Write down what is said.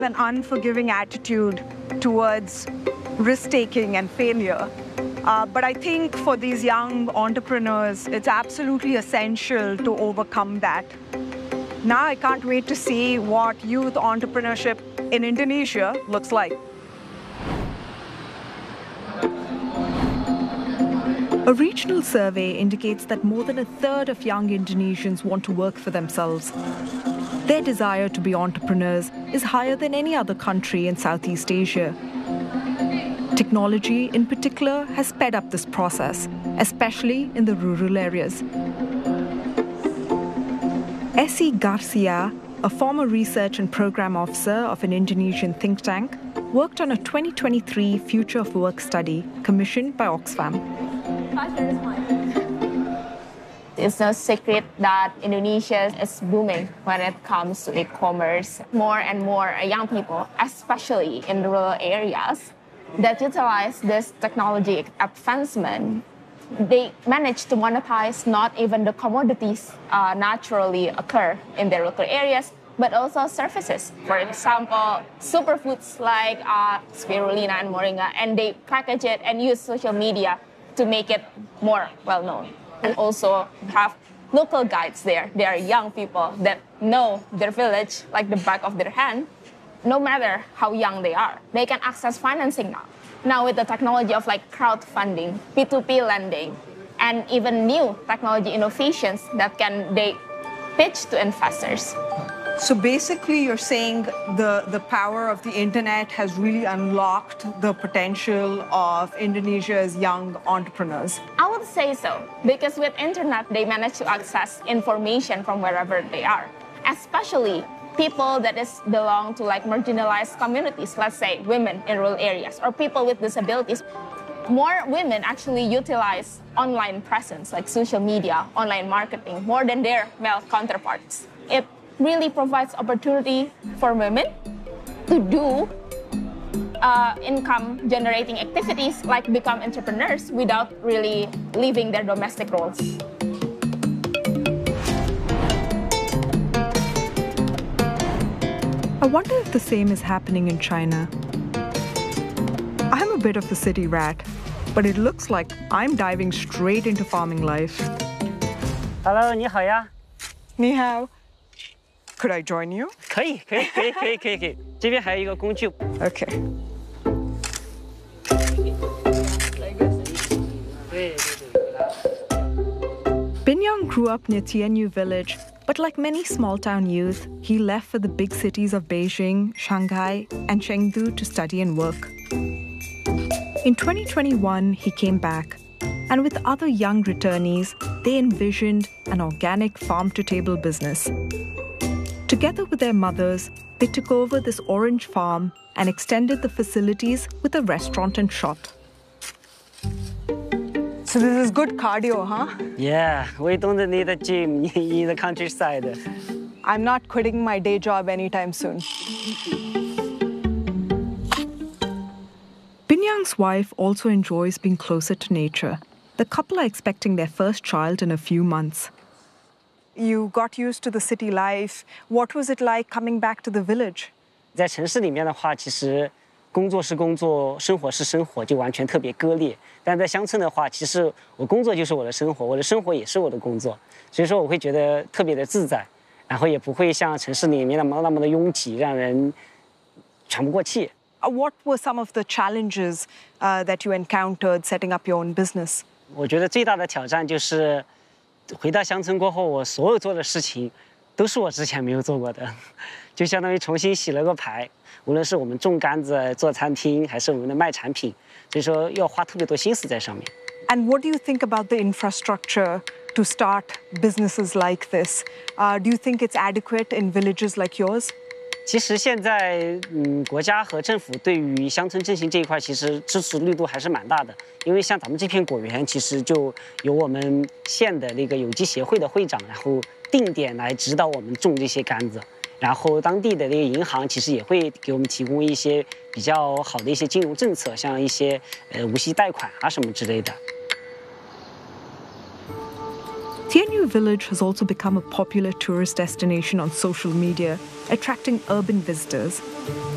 an unforgiving attitude towards risk-taking and failure. But I think for these young entrepreneurs, it's absolutely essential to overcome that. Now I can't wait to see what youth entrepreneurship in Indonesia looks like. A regional survey indicates that more than a third of young Indonesians want to work for themselves. Their desire to be entrepreneurs is higher than any other country in Southeast Asia. Technology, in particular, has sped up this process, especially in the rural areas. Essie Garcia, a former research and program officer of an Indonesian think tank, worked on a 2023 Future of Work study commissioned by Oxfam. It's no secret that Indonesia is booming when it comes to e-commerce. More and more young people, especially in rural areas, that utilize this technology advancement, they manage to monetize not even the commodities naturally occur in their local areas, but also services. For example, superfoods like spirulina and moringa, and they package it and use social media to make it more well-known. And also have local guides there. They are young people that know their village like the back of their hand. No matter how young they are, they can access financing now. Now with the technology of like crowdfunding, P2P lending, and even new technology innovations that they pitch to investors. So basically you're saying the power of the internet has really unlocked the potential of Indonesia's young entrepreneurs. I would say so, because with internet, they manage to access information from wherever they are, especially people that belong to like marginalized communities, let's say women in rural areas or people with disabilities. More women actually utilize online presence like social media, online marketing, more than their male counterparts. It really provides opportunity for women to do income-generating activities like become entrepreneurs without really leaving their domestic roles. I wonder if the same is happening in China. I'm a bit of a city rat, but it looks like I'm diving straight into farming life. Hello, 你好呀。 Ni hao. Could I join you? 可以。这边还有一个工具。 Okay. Binyang grew up near Tianyu village, but like many small-town youth, he left for the big cities of Beijing, Shanghai, and Chengdu to study and work. In 2021, he came back, and with other young returnees, they envisioned an organic farm-to-table business. Together with their mothers, they took over this orange farm and extended the facilities with a restaurant and shop. So this is good cardio, huh? Yeah, we don't need a gym in the countryside. I'm not quitting my day job anytime soon. Binyang's wife also enjoys being closer to nature. The couple are expecting their first child in a few months. You got used to the city life. What was it like coming back to the village? 在城市里面的话，其实工作是工作，生活是生活，就完全特别割裂。但在乡村的话，其实我工作就是我的生活，我的生活也是我的工作，所以说我会觉得特别的自在，然后也不会像城市里面那么的拥挤，让人喘不过气。 What were some of the challenges that you encountered setting up your own business? 我觉得最大的挑战就是回到乡村过后，我所有做的事情都是我之前没有做过的，就相当于重新洗了个牌。无论是我们种柑子、做餐厅，还是我们的卖产品，所以说要花特别多心思在上面。 And what do you think about the infrastructure to start businesses like this? Do you think it's adequate in villages like yours? 其实现在，国家和政府对于乡村振兴这一块，其实支持力度还是蛮大的。因为像咱们这片果园，其实就有我们县的那个有机协会的会长，然后定点来指导我们种这些柑子。然后当地的那个银行其实也会给我们提供一些比较好的一些金融政策，像一些无息贷款啊什么之类的。 Tianyu Village has also become a popular tourist destination on social media, attracting urban visitors.